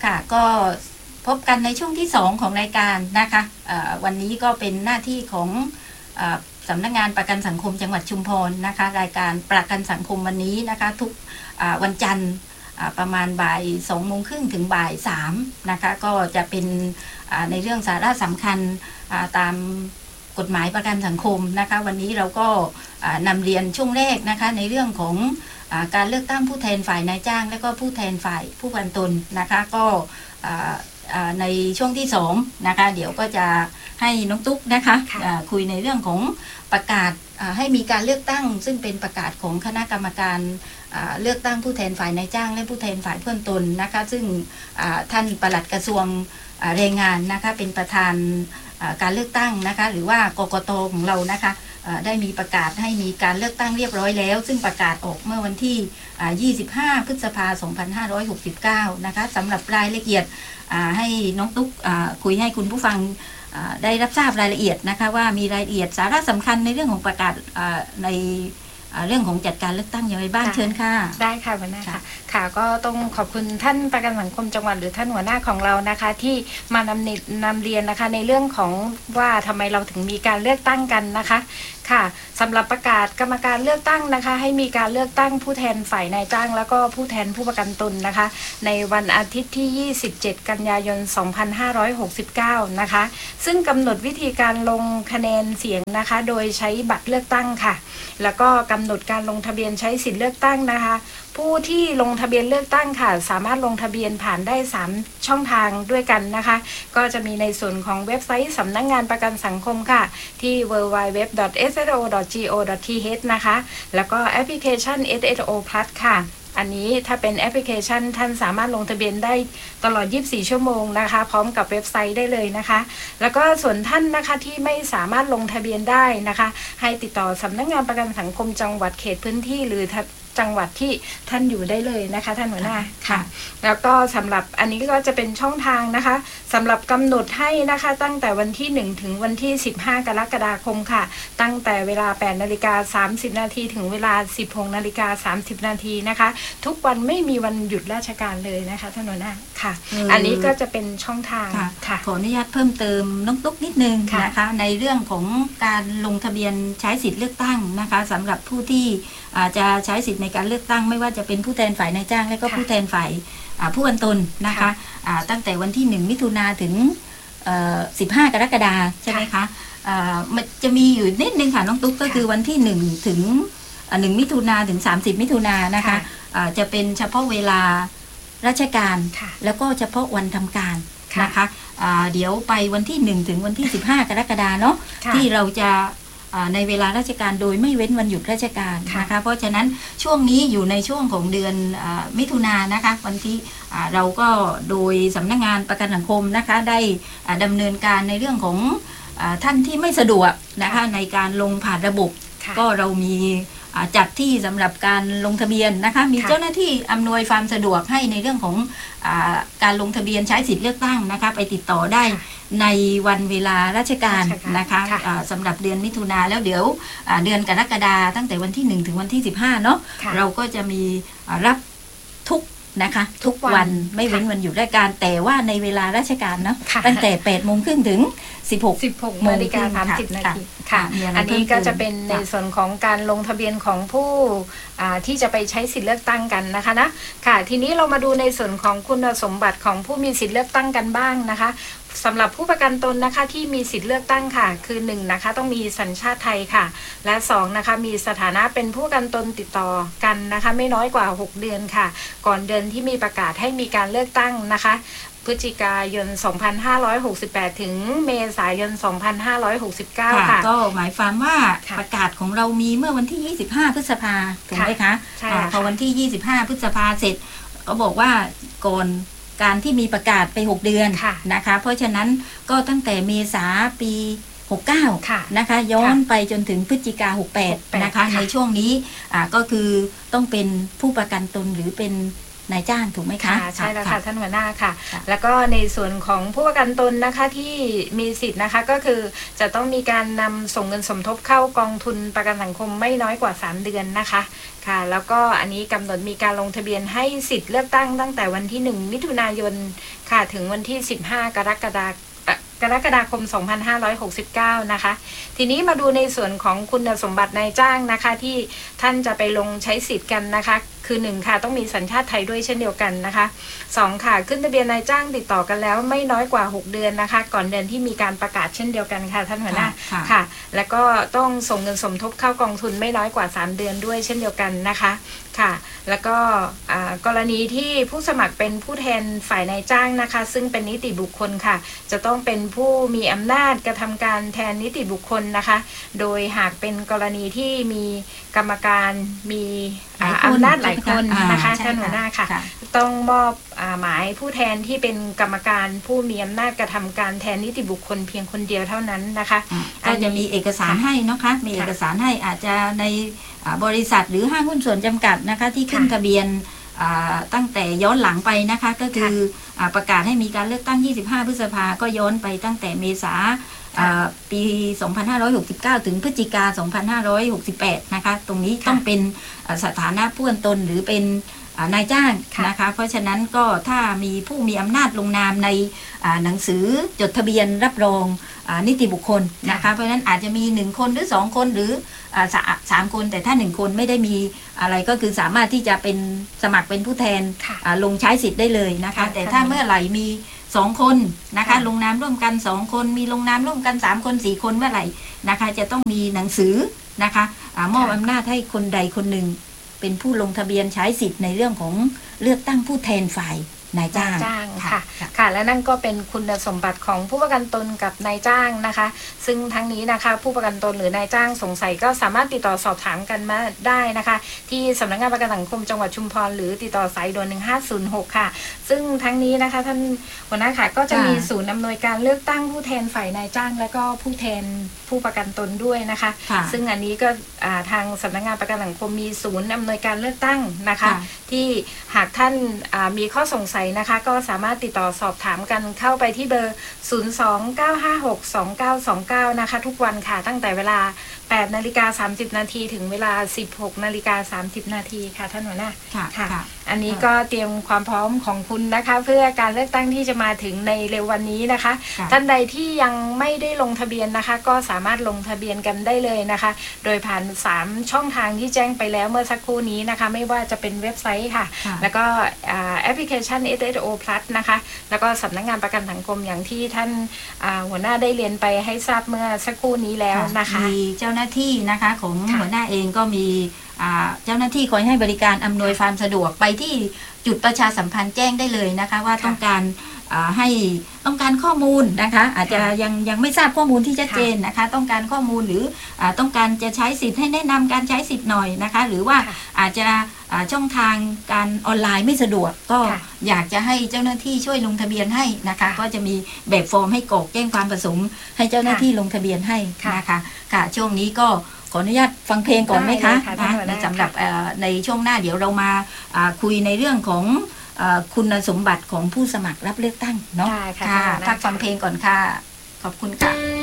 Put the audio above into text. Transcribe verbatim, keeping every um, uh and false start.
ค่ะก็พบกันในช่วงที่สองของรายการนะคะวันนี้ก็เป็นหน้าที่ของสำนักงานประกันสังคมจังหวัดชุมพรนะคะรายการประกันสังคมวันนี้นะคะทุกวันจันทร์ประมาณบ่ายสองโมงครึ่งถึงบ่ายสามนะคะก็จะเป็นในเรื่องสาระสำคัญตามกฎหมายประกันสังคมนะคะวันนี้เราก็นำเรียนช่วงแรกนะคะในเรื่องของการเลือกตั้งผู้แทนฝ่ายนายจ้างและก็ผู้แทนฝ่ายผู้ประกันตนนะคะก็ในช่วงที่สองนะคะเดี๋ยวก็จะให้น้องตุ๊กนะคะคุยในเรื่องของประกาศให้มีการเลือกตั้งซึ่งเป็นประกาศของคณะกรรมการเลือกตั้งผู้แทนฝ่ายนายจ้างและผู้แทนฝ่ายผู้ประกันตนนะคะซึ่งท่านปลัดกระทรวงแรงงานนะคะเป็นประธานการเลือกตั้งนะคะหรือว่ากกต.ของเรานะคะได้มีประกาศให้มีการเลือกตั้งเรียบร้อยแล้วซึ่งประกาศออกเมื่อวันที่ยี่สิบห้าพฤษภาคมสองพันห้าร้อยหกสิบเก้านะคะสำหรับรายละเอียดให้น้องตุ๊กคุยให้คุณผู้ฟังได้รับทราบรายละเอียดนะคะว่ามีรายละเอียดสาระสำคัญในเรื่องของประกาศในเรื่องของจัดการเลือกตั้งอย่างไรบ้างเชิญค่ะได้ค่ะหัวหน้าค่ะค่ะก็ต้องขอบคุณท่านประกันสังคมจังหวัดหรือท่านหัวหน้าของเรานะคะที่มานำนำเรียนนะคะในเรื่องของว่าทำไมเราถึงมีการเลือกตั้งกันนะคะค่ะสำหรับประกาศกรรมการเลือกตั้งนะคะให้มีการเลือกตั้งผู้แทนฝ่ายนายจ้างแล้วก็ผู้แทนผู้ประกันตนนะคะในวันอาทิตย์ที่ยี่สิบเจ็ดกันยายนสองพันห้าร้อยหกสิบเก้านะคะซึ่งกำหนดวิธีการลงคะแนนเสียงนะคะโดยใช้บัตรเลือกตั้งค่ะแล้วก็กำหนดการลงทะเบียนใช้สิทธิเลือกตั้งนะคะผู้ที่ลงทะเบียนเลือกตั้งค่ะสามารถลงทะเบียนผ่านได้สามช่องทางด้วยกันนะคะก็จะมีในส่วนของเว็บไซต์สำนักงานประกันสังคมค่ะที่ ดับเบิลยู ดับเบิลยู ดับเบิลยู ดอท เอส เอส โอ ดอท จี โอ ดอท ที เอช นะคะแล้วก็แอปพลิเคชัน เอส เอส โอ Plus ค่ะอันนี้ถ้าเป็นแอปพลิเคชันท่านสามารถลงทะเบียนได้ตลอดยี่สิบสี่ชั่วโมงนะคะพร้อมกับเว็บไซต์ได้เลยนะคะแล้วก็ส่วนท่านนะคะที่ไม่สามารถลงทะเบียนได้นะคะให้ติดต่อสำนักงานประกันสังคมจังหวัดเขตพื้นที่หรือจังหวัดที่ท่านอยู่ได้เลยนะคะท่านหัวหน้าค่ะแล้วก็สำหรับอันนี้ก็จะเป็นช่องทางนะคะสำหรับกำหนดให้นะคะตั้งแต่วันที่หนึ่งถึงวันที่สิบห้ากรกฎาคมค่ะตั้งแต่เวลา แปดนาฬิกาสามสิบนาทีถึงเวลา สิบหกนาฬิกาสามสิบนาทีนะคะทุกวันไม่มีวันหยุดราชการเลยนะคะท่านหัวหน้าค่ะอันนี้ก็จะเป็นช่องทางค่ะขออนุญาตเพิ่มเติมน้องตุ๊กนิดนึงนะคะในเรื่องของการลงทะเบียนใช้สิทธิ์เลือกตั้งนะคะสำหรับผู้ที่จะใช้สิทธิ์ในการเลือกตั้งไม่ว่าจะเป็นผู้แทนฝ่ายนายจ้างและก็ผู้แทนฝ่ายผู้ประกันตนนะคะตั้งแต่วันที่หนึ่งมิถุนาถึงสิบห้ากรกฎาคมใช่ไหมคะมันจะมีอยู่นิดนึงค่ะน้องตุ๊กก็คือวันที่หนึ่งถึงหนึ่งมิถุนาถึงสามสิบมิถุนานะคะจะเป็นเฉพาะเวลาราชการแล้วก็เฉพาะวันทำการนะคะเดี๋ยวไปวันที่หนึ่งถึงวันที่สิบห้ากรกฎาคมเนาะที่เราจะในเวลาราชการโดยไม่เว้นวันหยุดราชการนะคะเพราะฉะนั้นช่วงนี้อยู่ในช่วงของเดือนมิถุนายนนะคะวันที่เราก็โดยสำนักงานประกันสังคมนะคะได้ดำเนินการในเรื่องของท่านที่ไม่สะดวกนะคะในการลงผ่านระบบก็เรามีจัดที่สำหรับการลงทะเบียนนะคะมีเจ้าหน้าที่อำนวยความสะดวกให้ในเรื่องของการลงทะเบียนใช้สิทธิเลือกตั้งนะคะไปติดต่อได้ในวันเวลาราชการนะคะสำหรับเดือนมิถุนาแล้วเดี๋ยวเดือนกรกฎาคมตั้งแต่วันที่หนึ่งถึงวันที่สิบห้าเนาะเราก็จะมีรับทุกนะคะทุกวันไม่เว้นวันหยุดราชการแต่ว่าในเวลาราชการเนาะตั้งแต่แปดโมงครึ่งถึงสิบหกนาฬิกาสามสิบนาทีค่ะอันนี้ก็จะเป็นในส่วนของการลงทะเบียนของผู้ที่จะไปใช้สิทธิเลือกตั้งกันนะคะนะค่ะทีนี้เรามาดูในส่วนของคุณสมบัติของผู้มีสิทธิเลือกตั้งกันบ้างนะคะสำหรับผู้ประกันตนนะคะที่มีสิทธิเลือกตั้งค่ะคือหนึ่งนะคะต้องมีสัญชาติไทยค่ะและสองนะคะมีสถานะเป็นผู้ประกันตนติดต่อกันนะคะไม่น้อยกว่าหกเดือนค่ะก่อนเดือนที่มีประกาศให้มีการเลือกตั้งนะคะพฤศจิกายนสองพันห้าร้อยหกสิบแปดถึงเมษายนสองพันห้าร้อยหกสิบเก้าค่ะก็หมายความว่าประกาศของเรามีเมื่อวันที่ยี่สิบห้าพฤษภาถูกไหมคะพอวันที่ยี่สิบห้าพฤษภาเสร็จก็บอกว่าก่อนการที่มีประกาศไปหกเดือนนะคะเพราะฉะนั้นก็ตั้งแต่เมษาปีหกเก้านะคะย้อนไปจนถึงพฤศจิกาหกแปดนะคะในช่วงนี้ก็คือต้องเป็นผู้ประกันตนหรือเป็นนายจ้างถูกไหมคะค่ะใช่แล้วค่ะท่านหัวหน้าค่ะค่ะแล้วก็ในส่วนของผู้ประกันตนนะคะที่มีสิทธิ์นะคะก็คือจะต้องมีการนำส่งเงินสมทบเข้ากองทุนประกันสังคมไม่น้อยกว่าสามเดือนนะคะค่ะแล้วก็อันนี้กำหนดมีการลงทะเบียนให้สิทธิ์เลือกตั้งตั้งแต่วันที่หนึ่งมิถุนายนค่ะถึงวันที่สิบห้ากรกฎาคมกรกฎาคม สองพันห้าร้อยหกสิบเก้า นะคะทีนี้มาดูในส่วนของคุณสมบัตินายจ้างนะคะที่ท่านจะไปลงใช้สิทธิ์กันนะคะคือหนึ่งค่ะต้องมีสัญชาติไทยด้วยเช่นเดียวกันนะคะสองค่ะขึ้นทะเบียนนายจ้างติดต่อกันแล้วไม่น้อยกว่าหกเดือนนะคะก่อนเดือนที่มีการประกาศเช่นเดียวกันค่ะท่านหัวหน้าค่ะแล้วก็ต้องส่งเงินสมทบเข้ากองทุนไม่น้อยกว่าสามเดือนด้วยเช่นเดียวกันนะคะค่ะแล้วก็กรณีที่ผู้สมัครเป็นผู้แทนฝ่ายนายจ้างนะคะซึ่งเป็นนิติบุคคลค่ะจะต้องเป็นผู้มีอำนาจกระทำการแทนนิติบุคคลนะคะโดยหากเป็นกรณีที่มีกรรมการมีอำนาจหลายคนนะคะท่านหัวหน้าค่ะต้องมอบหมายผู้แทนที่เป็นกรรมการผู้มีอำนาจกระทำการแทนนิติบุคคลเพียงคนเดียวเท่านั้นนะคะก็จะมีเอกสารให้นะคะมีเอกสารให้อาจจะในบริษัทหรือห้างหุ้นส่วนจำกัดนะคะที่ขึ้นทะเบียนตั้งแต่ย้อนหลังไปนะคะก็คือประกาศให้มีการเลือกตั้งยี่สิบห้าพฤษภาก็ย้อนไปตั้งแต่เมษาปี สองพันห้าร้อยหกสิบเก้า ถึงพฤศจิกา สองพันห้าร้อยหกสิบแปด นะคะตรงนี้ต้องเป็นสถานะผู้ตนหรือเป็นนายจ้างนะคะเพราะฉะนั้นก็ถ้ามีผู้มีอำนาจลงนามในหนังสือจดทะเบียนรับรองนิติบุคคลนะคะเพราะฉะนั้นอาจจะมีหนึ่งคนหรือสองคนหรือสามคนแต่ถ้าหนึ่งคนไม่ได้มีอะไรก็คือสามารถที่จะเป็นสมัครเป็นผู้แทนลงใช้สิทธิ์ได้เลยนะคะแต่ถ้าเมื่อไหร่มีสองคนนะคะลงนามร่วมกันสองคนมีลงนามร่วมกันสามคนสี่คนเมื่อไหร่นะคะจะต้องมีหนังสือนะคะมอบอำนาจให้คนใดคนหนึ่งเป็นผู้ลงทะเบียนใช้สิทธิ์ในเรื่องของเลือกตั้งผู้แทนฝ่ายนายจ้างค่ะค่ะและนั่นก็เป็นคุณสมบัติของผู้ประกันตนกับนายจ้างนะคะซึ่งทั้งนี้นะคะผู้ประกันตนหรือนายจ้างสงสัยก็สามารถติดต่อสอบถามกันมาได้นะคะที่สำนักงานประกันสังคมจังหวัดชุมพรหรือติดต่อสายด่วนหนึ่งห้าศูนย์หกค่ะซึ่งทั้งนี้นะคะท่านหัวหน้าค่ะก็จะมีศูนย์อำนวยการเลือกตั้งผู้แทนฝ่ายนายจ้างและก็ผู้แทนผู้ประกันตนด้วยนะคะซึ่งอันนี้ก็ทางสำนักงานประกันสังคมมีศูนย์อำนวยการเลือกตั้งนะคะที่หากท่านมีข้อสงสัยนะคะก็สามารถติดต่อสอบถามกันเข้าไปที่เบอร์ ศูนย์ สอง เก้า ห้า หก สอง เก้า สอง เก้า นะคะทุกวันค่ะตั้งแต่เวลา แปดนาฬิกาสามสิบนาทีถึงเวลา สิบหกนาฬิกาสามสิบนาทีค่ะท่านหัวหน้าค่ะค่ะอันนี้ก็เตรียมความพร้อมของคุณนะคะเพื่อการเลือกตั้งที่จะมาถึงในเร็ววันนี้นะคะท่านใดที่ยังไม่ได้ลงทะเบียนนะคะก็สามารถลงทะเบียนกันได้เลยนะคะโดยผ่านสามช่องทางที่แจ้งไปแล้วเมื่อสักครู่นี้นะคะไม่ว่าจะเป็นเว็บไซต์ค่ะแล้วก็แอปพลิเคชัน เอส เอส โอ Plus นะคะแล้วก็สำนักงานประกันสังคมอย่างที่ท่านหัวหน้าได้เรียนไปให้ทราบเมื่อสักครู่นี้แล้วนะคะมีเจ้าหน้าที่นะคะของหัวหน้าเองก็มีเจ้าหน้าที่คอยให้บริการอำนวยความสะดวกไปที่จุดประชาสัมพันธ์แจ้งได้เลยนะคะว่าต้องการให้ต้องการข้อมูลนะคะอาจจะยังยังไม่ทราบข้อมูลที่ชัดเจนนะคะต้องการข้อมูลหรือต้องการจะใช้สิทธิ์ให้แนะนำการใช้สิทธิ์หน่อยนะคะหรือว่าอาจจะช่องทางการออนไลน์ไม่สะดวกก็อยากจะให้เจ้าหน้าที่ช่วยลงทะเบียนให้นะคะก็จะมีแบบฟอร์มให้กรอกแจ้งความประสงค์ให้เจ้าหน้าที่ลงทะเบียนให้นะคะค่ะช่วงนี้ก็ขออนุญาตฟังเพลงก่อนไหมคะนะสำหรับในช่วงหน้าเดี๋ยวเรามาคุยในเรื่องของคุณสมบัติของผู้สมัครรับเลือกตั้งเนาะค่ะพักฟังเพลงก่อนค่ะขอบคุณค่ะ